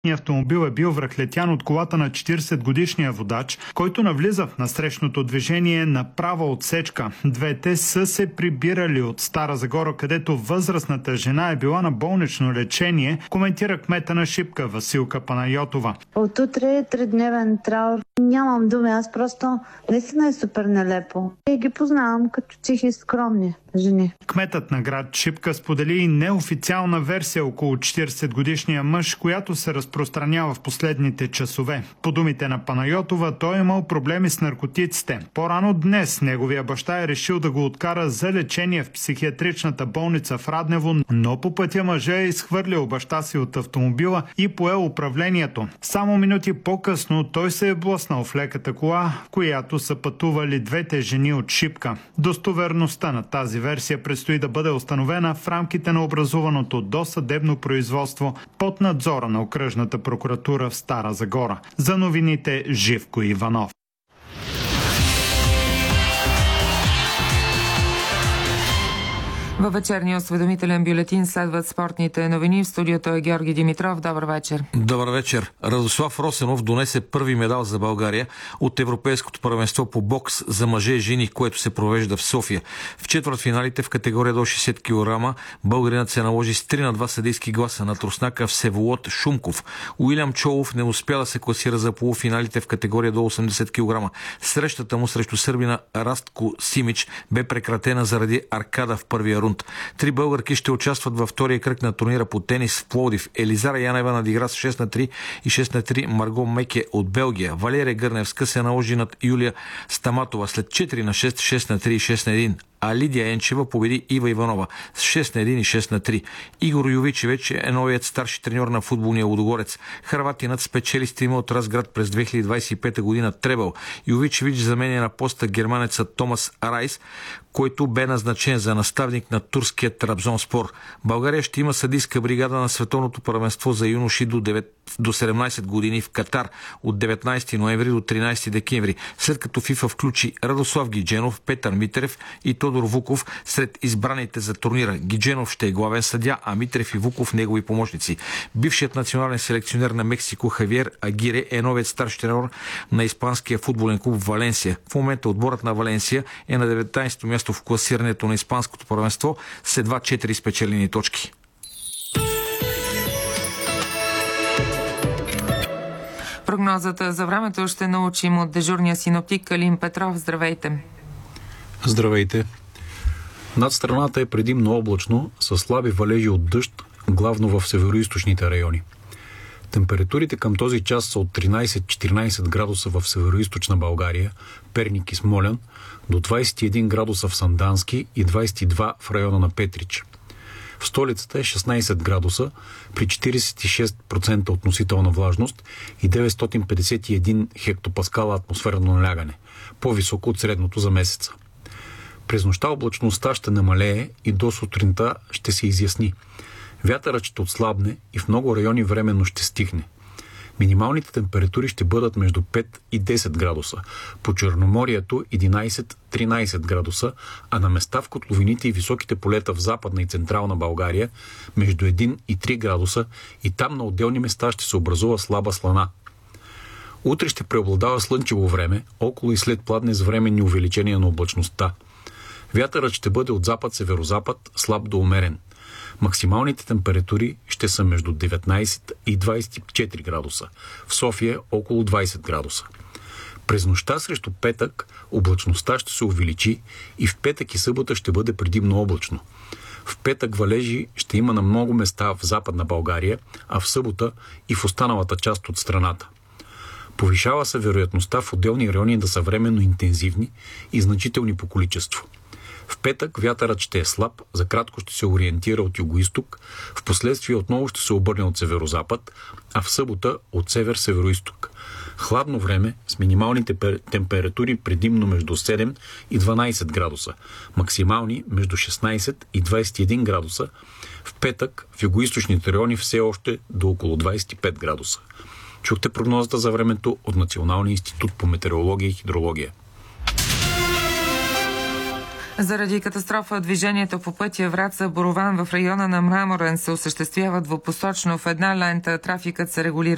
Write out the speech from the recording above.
Автомобил е бил връхлетян от колата на 40-годишния водач, който навлиза в насрещното движение на права отсечка. Двете са се прибирали от Стара Загора, където възрастната жена е била на болнично лечение, коментира кмета на Шипка Василка Панайотова. От утре е 3-дневен траур. Нямам думи, аз просто наистина е супер нелепо. И ги познавам като тихи и скромни жени. Кметът на град Шипка сподели и неофициална версия около 40-годишния мъж, която се разпространява в последните часове. По думите на Панайотова, той е имал проблеми с наркотиците. По-рано днес неговия баща е решил да го откара за лечение в психиатричната болница в Раднево, но по пътя мъжът е изхвърлил баща си от автомобила и поел управлението. Само минути по-късно той се е блъснал в леката кола, в която са пътували двете жени от Шипка. Достоверността на тази версия предстои да бъде установена в рамките на образуваното досъдебно производство под надзора на окръжната прокуратура в Стара Загора. За новините Живко Иванов. Във вечерния осведомителен бюлетин следват спортните новини. В студиото е Георги Димитров. Добър вечер. Добър вечер. Радослав Росенов донесе първи медал за България от Европейското първенство по бокс за мъже и жени, което се провежда в София. В четвъртфиналите в категория до 60 кг българинът се наложи с 3-2 съдийски гласа на труснака Всеволод Шумков. Уилям Чолов не успя да се класира за полуфиналите в категория до 80 кг. Срещата му срещу сърбина Растко Симич бе прекратена заради аркада в първия рунд. Три българки ще участват във втория кръг на турнира по тенис в Пловдив. Елизара Янева надигра с 6-3 и 6-3 Марго Меке от Белгия. Валерия Гърневска се наложи над Юлия Стаматова след 4-6, 6-3 и 6-1. А Лидия Енчева победи Ива Иванова с 6-1 и 6-3. Игор Йовичевич е новият старши треньор на футболния Лудогорец. Хърватинът спечели с трима от Разград през 2025 година требъл. Йовичевич заменя на поста германеца Томас Райс, който бе назначен за наставник на турския Трабзонспор. България ще има съдийска бригада на световното първенство за юноши до 17 години в Катар от 19 ноември до 13 декември, след като ФИФА включи Радослав Гидженов, Петър Митрев и Тодор Вуков сред избраните за турнира. Гидженов ще е главен съдия, а Митрев и Вуков негови помощници. Бившият национален селекционер на Мексико Хавиер Агире е новият старши треньор на испанския футболен клуб Валенсия. В момента отборът на Валенсия е на 19-то място в класирането на испанското първенство с едва 4 спечелени точки. Прогнозата за времето ще научим от дежурния синоптик Калин Петров. Здравейте! Здравейте! Над страната е предимно облачно, с слаби валежи от дъжд, главно в североизточните райони. Температурите към този час са от 13-14 градуса в североизточна България, Перник и Смолян, до 21 градуса в Сандански и 22 в района на Петрич. В столицата е 16 градуса при 46% относителна влажност и 951 хектопаскала атмосферно налягане, по-високо от средното за месеца. През нощта облачността ще намалее и до сутринта ще се изясни. Вятърът ще отслабне и в много райони временно ще стихне. Минималните температури ще бъдат между 5 и 10 градуса, по Черноморието 11-13 градуса, а на места в котловините и високите полета в Западна и Централна България между 1 и 3 градуса и там на отделни места ще се образува слаба слана. Утре ще преобладава слънчево време, около и след пладне с временни увеличения на облачността. Вятърът ще бъде от запад-северозапад, слаб до умерен. Максималните температури ще са между 19 и 24 градуса. В София около 20 градуса. През нощта срещу петък облачността ще се увеличи и в петък и събота ще бъде предимно облачно. В петък валежи ще има на много места в Западна България, а в събота и в останалата част от страната. Повишава се вероятността в отделни райони да са временно интензивни и значителни по количество. В петък вятърът ще е слаб, за кратко ще се ориентира от югоизток, в последствие отново ще се обърне от северозапад, а в събота от север-североизток. Хладно време с минималните температури предимно между 7 и 12 градуса, максимални между 16 и 21 градуса, в петък в югоизточните райони все още до около 25 градуса. Чухте прогнозата за времето от Националния институт по метеорология и хидрология. Заради катастрофа движението по пътя Враца-Борован в района на Мраморен се осъществява двупосочно. В една лента трафикът се регулира